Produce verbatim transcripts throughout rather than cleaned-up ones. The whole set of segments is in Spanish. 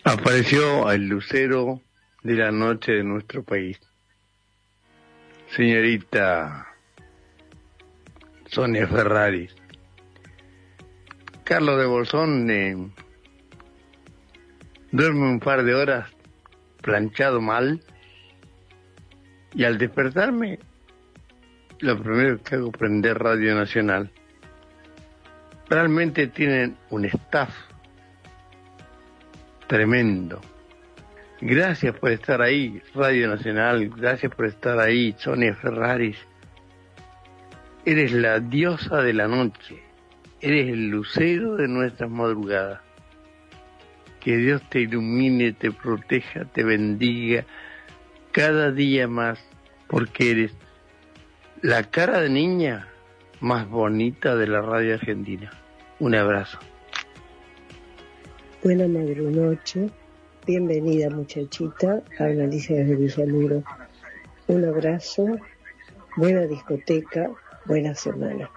Apareció el lucero de la noche de nuestro país. Señorita Sonia Ferraris. Carlos de Bolsón eh, duerme un par de horas planchado mal y al despertarme lo primero que hago es prender Radio Nacional. Realmente tienen un staff tremendo. Gracias por estar ahí, Radio Nacional. Gracias por estar ahí, Sonia Ferraris. Eres la diosa de la noche. Eres el lucero de nuestras madrugadas. Que Dios te ilumine, te proteja, te bendiga cada día más, porque eres la cara de niña más bonita de la radio argentina. Un abrazo. Buena madrunoche, bienvenida muchachita, habla Alicia desde Villaluro. Un abrazo, buena discoteca, buena semana.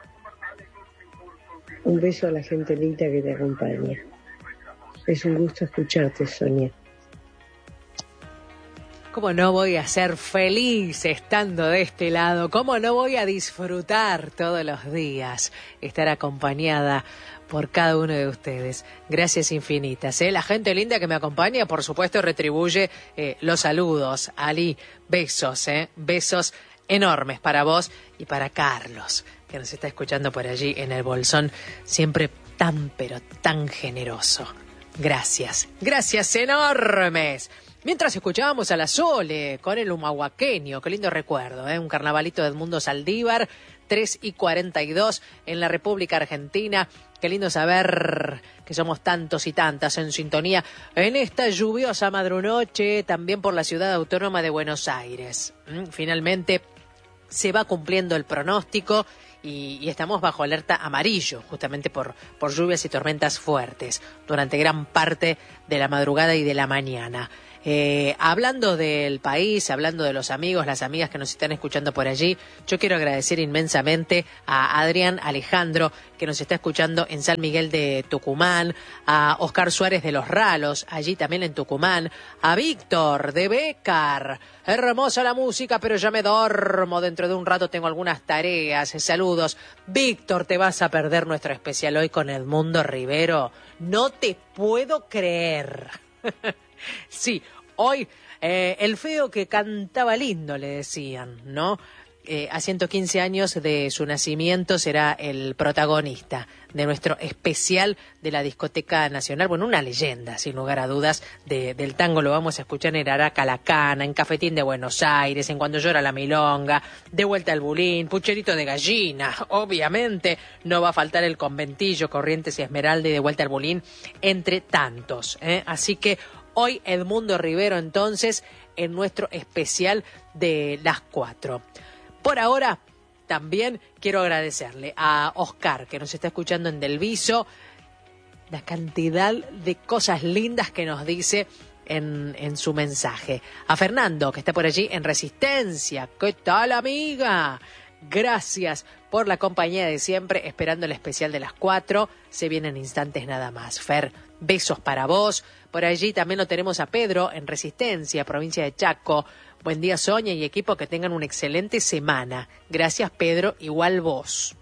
Un beso a la gente linda que te acompaña. Es un gusto escucharte, Sonia. ¿Cómo no voy a ser feliz estando de este lado? ¿Cómo no voy a disfrutar todos los días estar acompañada por cada uno de ustedes? Gracias infinitas, ¿eh? La gente linda que me acompaña, por supuesto, retribuye eh, los saludos. Ali, besos, ¿eh? Besos enormes para vos y para Carlos, que nos está escuchando por allí en el Bolsón, siempre tan, pero tan generoso. Gracias, gracias enormes. Mientras escuchábamos a la Sole con el humahuaqueño, qué lindo recuerdo, ¿eh? Un carnavalito de Edmundo Saldívar, tres y cuarenta y dos en la República Argentina. Qué lindo saber que somos tantos y tantas en sintonía en esta lluviosa madrunoche, también por la ciudad autónoma de Buenos Aires. ¿Mm? Finalmente se va cumpliendo el pronóstico y, y estamos bajo alerta amarillo, justamente por, por lluvias y tormentas fuertes durante gran parte de la madrugada y de la mañana. Eh, hablando del país, hablando de los amigos, las amigas que nos están escuchando por allí, yo quiero agradecer inmensamente a Adrián Alejandro, que nos está escuchando en San Miguel de Tucumán, a Oscar Suárez de Los Ralos, allí también en Tucumán, a Víctor de Bécar. Hermosa la música, pero ya me dormo, dentro de un rato tengo algunas tareas. Saludos. Víctor, te vas a perder nuestro especial hoy con Edmundo Rivero. No te puedo creer. Sí, hoy eh, el feo que cantaba lindo, le decían, ¿no? Eh, a ciento quince años de su nacimiento será el protagonista de nuestro especial de la Discoteca Nacional. Bueno, una leyenda, sin lugar a dudas, de, del tango. Lo vamos a escuchar en Araca La Cana, en Cafetín de Buenos Aires, en Cuando Llora la Milonga, De Vuelta al Bulín, Pucherito de Gallina. Obviamente no va a faltar el Conventillo, Corrientes y Esmeralda y De Vuelta al Bulín, entre tantos, ¿eh? Así que hoy Edmundo Rivero, entonces, en nuestro especial de las cuatro. Por ahora, también quiero agradecerle a Oscar, que nos está escuchando en Del Viso, la cantidad de cosas lindas que nos dice en, en su mensaje. A Fernando, que está por allí en Resistencia. ¿Qué tal, amiga? Gracias por la compañía de siempre, esperando el especial de las cuatro. Se vienen instantes nada más. Fer, besos para vos. Por allí también lo tenemos a Pedro en Resistencia, provincia de Chaco. Buen día, Sonia y equipo, que tengan una excelente semana. Gracias, Pedro, igual vos.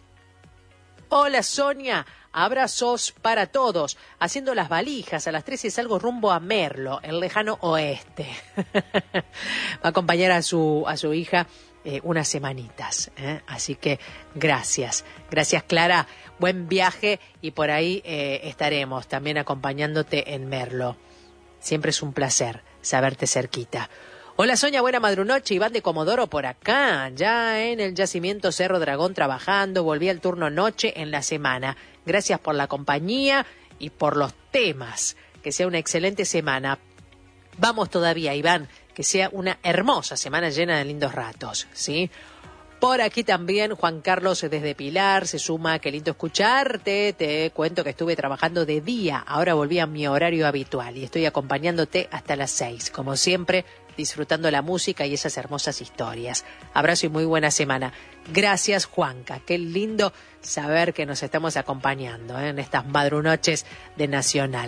Hola, Sonia, abrazos para todos. Haciendo las valijas, a las trece salgo rumbo a Merlo, el lejano oeste. Va a acompañar a su, a su hija eh, unas semanitas, ¿eh? Así que gracias. Gracias, Clara. Buen viaje y por ahí eh, estaremos también acompañándote en Merlo. Siempre es un placer saberte cerquita. Hola, Sonia, buena madrunoche. Iván de Comodoro por acá, ya en el yacimiento Cerro Dragón trabajando. Volví al turno noche en la semana. Gracias por la compañía y por los temas. Que sea una excelente semana. Vamos todavía, Iván, que sea una hermosa semana llena de lindos ratos, ¿sí? Por aquí también Juan Carlos desde Pilar se suma. Qué lindo escucharte. Te cuento que estuve trabajando de día. Ahora volví a mi horario habitual y estoy acompañándote hasta las seis. Como siempre, disfrutando la música y esas hermosas historias. Abrazo y muy buena semana. Gracias, Juanca. Qué lindo saber que nos estamos acompañando, ¿eh? En estas madrunoches de Nacional.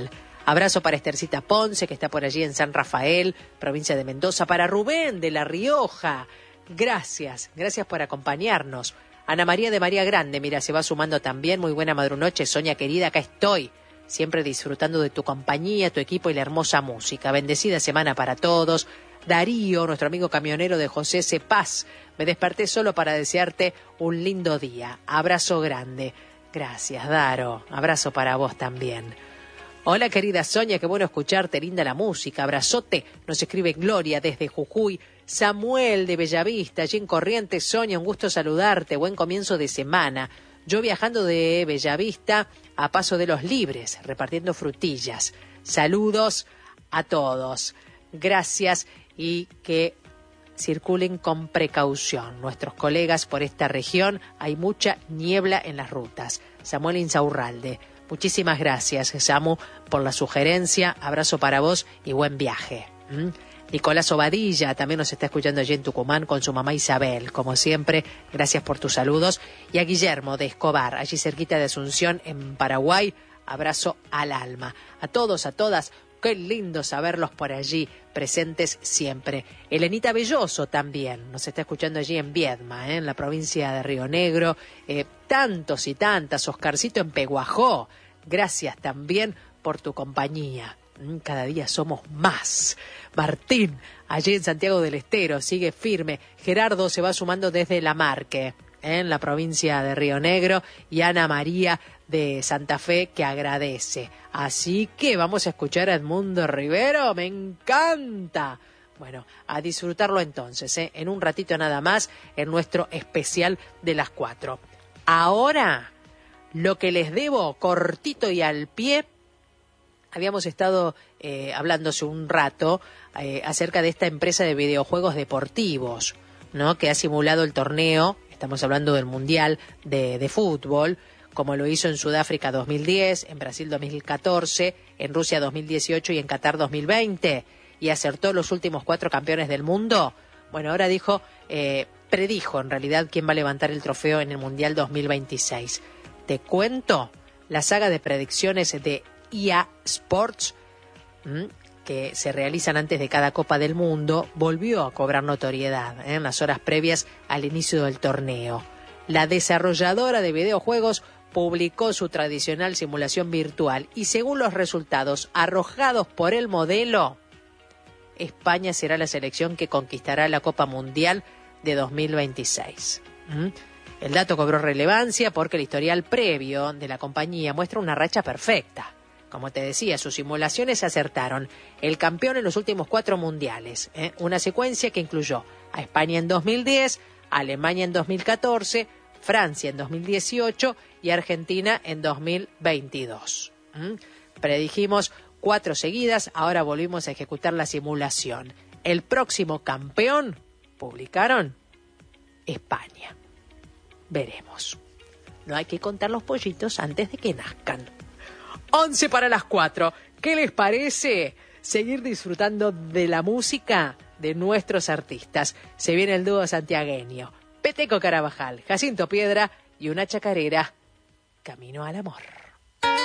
Abrazo para Estercita Ponce, que está por allí en San Rafael, provincia de Mendoza. Para Rubén de La Rioja. Gracias, gracias por acompañarnos. Ana María de María Grande, mira, se va sumando también. Muy buena madrunoche, Sonia querida, acá estoy. Siempre disfrutando de tu compañía, tu equipo y la hermosa música. Bendecida semana para todos. Darío, nuestro amigo camionero de José C. Paz. Me desperté solo para desearte un lindo día. Abrazo grande. Gracias, Daro. Abrazo para vos también. Hola, querida Sonia, qué bueno escucharte, linda la música. Abrazote. Nos escribe Gloria desde Jujuy. Samuel de Bellavista, allí en Corrientes. Sonia, un gusto saludarte. Buen comienzo de semana. Yo viajando de Bellavista a Paso de los Libres, repartiendo frutillas. Saludos a todos. Gracias y que circulen con precaución. Nuestros colegas por esta región, hay mucha niebla en las rutas. Samuel Insaurralde, muchísimas gracias, Samu, por la sugerencia. Abrazo para vos y buen viaje. ¿Mm? Nicolás Obadilla también nos está escuchando allí en Tucumán con su mamá Isabel. Como siempre, gracias por tus saludos. Y a Guillermo de Escobar, allí cerquita de Asunción, en Paraguay. Abrazo al alma. A todos, a todas, qué lindo saberlos por allí, presentes siempre. Elenita Belloso también nos está escuchando allí en Viedma, ¿eh? En la provincia de Río Negro. Eh, tantos y tantas. Oscarcito en Peguajó. Gracias también por tu compañía. Cada día somos más. Martín, allí en Santiago del Estero, sigue firme. Gerardo se va sumando desde La Marque, ¿eh? En la provincia de Río Negro. Y Ana María de Santa Fe, que agradece. Así que vamos a escuchar a Edmundo Rivero. ¡Me encanta! Bueno, a disfrutarlo entonces, ¿eh? En un ratito nada más, en nuestro especial de las cuatro. Ahora, lo que les debo, cortito y al pie. Habíamos estado eh, hablando hace un rato eh, acerca de esta empresa de videojuegos deportivos, ¿no? Que ha simulado el torneo, estamos hablando del Mundial de, de Fútbol, como lo hizo en Sudáfrica dos mil diez, en Brasil dos mil catorce, en Rusia dos mil dieciocho y en Qatar dos mil veinte, y acertó los últimos cuatro campeones del mundo. Bueno, ahora dijo, eh, predijo en realidad quién va a levantar el trofeo en el Mundial dos mil veintiséis. Te cuento, la saga de predicciones de E A Sports, ¿m? que se realizan antes de cada Copa del Mundo, volvió a cobrar notoriedad, ¿eh? en las horas previas al inicio del torneo. La desarrolladora de videojuegos publicó su tradicional simulación virtual y según los resultados arrojados por el modelo, España será la selección que conquistará la Copa Mundial de dos mil veintiséis. ¿Mm? El dato cobró relevancia porque el historial previo de la compañía muestra una racha perfecta. Como te decía, sus simulaciones acertaron el campeón en los últimos cuatro mundiales, ¿eh? Una secuencia que incluyó a España en dos mil diez, Alemania en dos mil catorce, Francia en dos mil dieciocho y Argentina en dos mil veintidós. ¿Mm? Predijimos cuatro seguidas, ahora volvimos a ejecutar la simulación. El próximo campeón, publicaron, España. Veremos. No hay que contar los pollitos antes de que nazcan. once para las cuatro. ¿Qué les parece seguir disfrutando de la música de nuestros artistas? Se viene el dúo santiagueño. Peteco Carabajal, Jacinto Piedra y una chacarera, Camino al Amor.